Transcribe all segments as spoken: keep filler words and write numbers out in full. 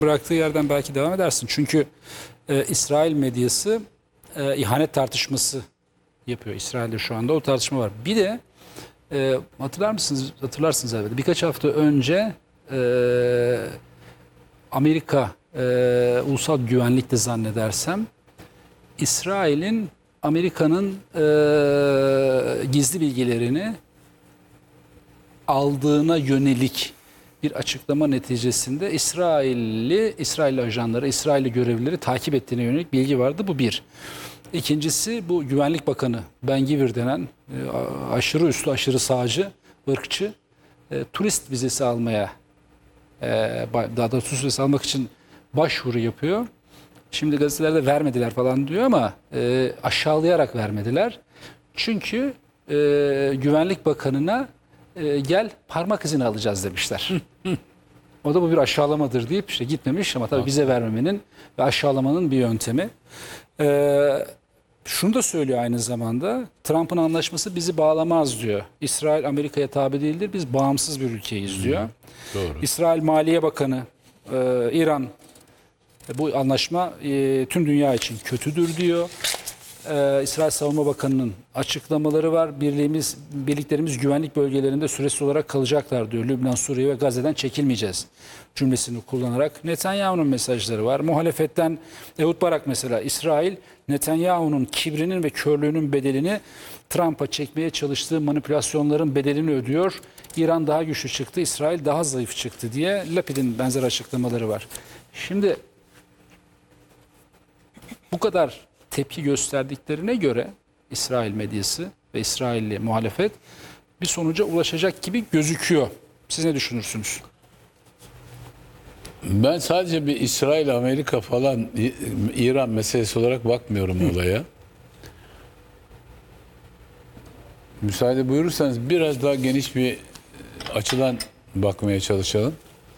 bıraktığı yerden belki devam edersin. Çünkü e, İsrail medyası e, ihanet tartışması yapıyor. İsrail'de şu anda o tartışma var. Bir de e, hatırlar mısınız? Hatırlarsınız elbette. Birkaç hafta önce e, Amerika e, Ulusal Güvenlik'te zannedersem İsrail'in Amerika'nın e, gizli bilgilerini aldığına yönelik bir açıklama neticesinde İsrailli, İsrailli ajanları, İsrailli görevlileri takip ettiğine yönelik bilgi vardı. Bu bir. İkincisi bu Güvenlik Bakanı Ben Gvir denen e, aşırı üstü, aşırı sağcı, ırkçı e, turist vizesi almaya e, daha da turist vizesi almak için başvuru yapıyor. Şimdi gazetelerde vermediler falan diyor ama e, aşağılayarak vermediler. Çünkü e, Güvenlik Bakanı'na e, gel parmak izini alacağız demişler. O da bu bir aşağılamadır deyip işte gitmemiş ama tabii vize vermemenin ve aşağılamanın bir yöntemi. E, şunu da söylüyor aynı zamanda, Trump'ın anlaşması bizi bağlamaz diyor. İsrail Amerika'ya tabi değildir, biz bağımsız bir ülkeyiz diyor. Doğru. İsrail Maliye Bakanı e, İran bu anlaşma e, tüm dünya için kötüdür diyor. Ee, İsrail Savunma Bakanı'nın açıklamaları var. Birliğimiz, birliklerimiz güvenlik bölgelerinde süresiz olarak kalacaklar diyor. Lübnan, Suriye ve Gazze'den çekilmeyeceğiz cümlesini kullanarak. Netanyahu'nun mesajları var. Muhalefetten Ehud Barak mesela, İsrail Netanyahu'nun kibrinin ve körlüğünün bedelini Trump'a çekmeye çalıştığı manipülasyonların bedelini ödüyor. İran daha güçlü çıktı, İsrail daha zayıf çıktı diye Lapid'in benzer açıklamaları var. Şimdi bu kadar tepki gösterdiklerine göre İsrail medyası ve İsrailli muhalefet bir sonuca ulaşacak gibi gözüküyor. Siz ne düşünürsünüz? Ben sadece bir İsrail, Amerika falan, İran meselesi olarak bakmıyorum olaya. Müsaade buyurursanız biraz daha geniş bir açıdan bakmaya çalışalım.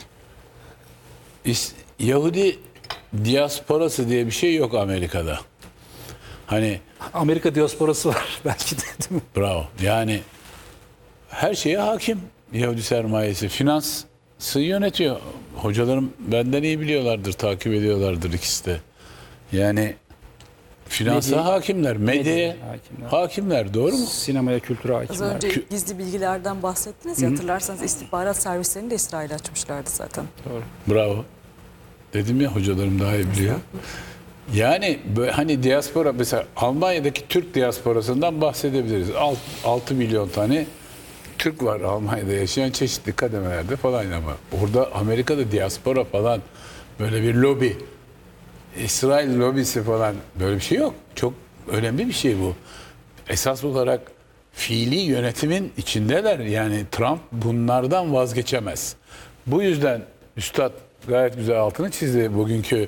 Yahudi diasporası diye bir şey yok Amerika'da. Hani Amerika diasporası var belki de, değil mi? bravo. Yani her şeye hakim Yahudi sermayesi. Finansı yönetiyor. Hocalarım benden iyi biliyorlardır, takip ediyorlardır ikisi de. Yani finansa Medya, hakimler, medyaya hakimler. hakimler, doğru mu? Sinemaya, kültüre Az hakimler. önce gizli bilgilerden bahsettiniz ya, hatırlarsanız istihbarat servislerini de İsrail'e açmışlardı zaten. Doğru. Bravo. Dedim ya, hocalarım daha iyi biliyor. Yani böyle hani diaspora, mesela Almanya'daki Türk diasporasından bahsedebiliriz. altı milyon tane Türk var Almanya'da yaşayan, çeşitli kademelerde falan, ama orada Amerika'da diaspora falan, böyle bir lobi, İsrail lobisi falan, böyle bir şey yok. Çok önemli bir şey bu. Esas olarak fiili yönetimin içindeler. Yani Trump bunlardan vazgeçemez. Bu yüzden Üstad gayet güzel altını çizdi bugünkü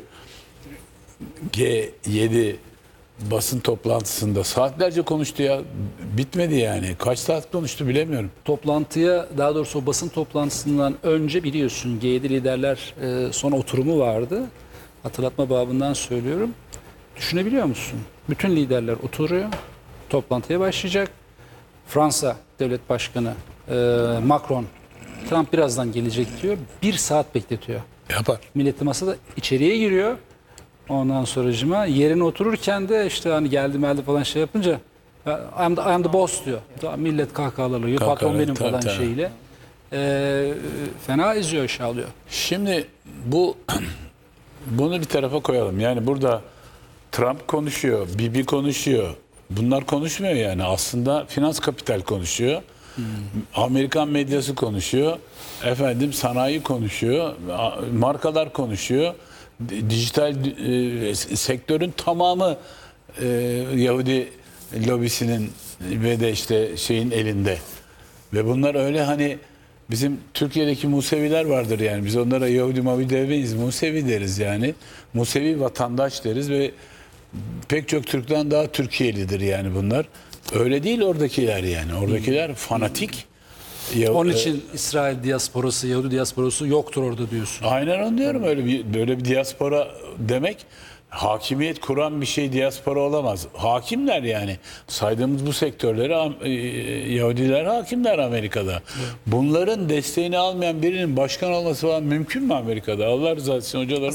G yedi basın toplantısında. Saatlerce konuştu ya. Bitmedi yani. Kaç saat konuştu bilemiyorum. Toplantıya, daha doğrusu o basın toplantısından önce biliyorsun G yedi liderler e, son oturumu vardı. Hatırlatma babından söylüyorum. Düşünebiliyor musun? Bütün liderler oturuyor. Toplantıya başlayacak. Fransa Devlet Başkanı e, Macron, Trump birazdan gelecek diyor. Bir saat bekletiyor. Yapar. Milleti masada içeriye giriyor. Ondan sonracıma yerine otururken de işte hani geldi meldi falan şey yapınca I am the, I am the boss diyor. Millet kahkahalarla yiyor. Kahkahalar, Patron benim tabii, falan tabii. şeyle. Ee, fena izliyor, şey alıyor. Şimdi bu bunu bir tarafa koyalım. Yani burada Trump konuşuyor, Bibi konuşuyor. Bunlar konuşmuyor yani. Aslında finans kapital konuşuyor. Hmm. Amerikan medyası konuşuyor. Efendim sanayi konuşuyor. Markalar konuşuyor. Dijital e, sektörün tamamı e, Yahudi lobisinin ve de işte şeyin elinde. Ve bunlar öyle, hani bizim Türkiye'deki Museviler vardır yani. Biz onlara Yahudi mavi demeyiz, Musevi deriz yani. Musevi vatandaş deriz ve pek çok Türk'ten daha Türkiye'lidir yani bunlar. Öyle değil oradakiler yani. Oradakiler fanatik. Onun için İsrail diasporası, Yahudi diasporası yoktur orada diyorsun. Aynen onu diyorum. Öyle bir böyle bir diaspora demek hakimiyet kuran bir şey diaspora olamaz. Hakimler yani. Saydığımız bu sektörlere Am- e, Yahudiler hakimler Amerika'da. Bunların desteğini almayan birinin başkan olması falan mümkün mü Amerika'da? Allah rızası için hocalarım